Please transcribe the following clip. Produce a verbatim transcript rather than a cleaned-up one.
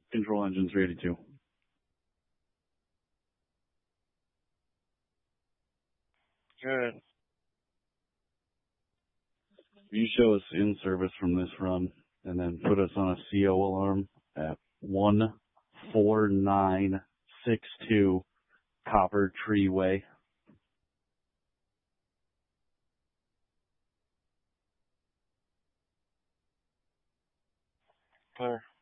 Control engine three eighty-two. Good. You show us in service from this run, and then put us on a C O alarm at one four nine six two Copper Tree Way. Clear.